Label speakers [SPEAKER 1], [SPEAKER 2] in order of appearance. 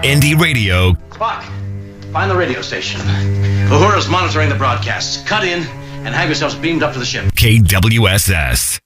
[SPEAKER 1] Indie Radio.
[SPEAKER 2] Spock, find the radio station. Uhura's monitoring the broadcast. Cut in and have yourselves beamed up to the ship.
[SPEAKER 1] KWSS.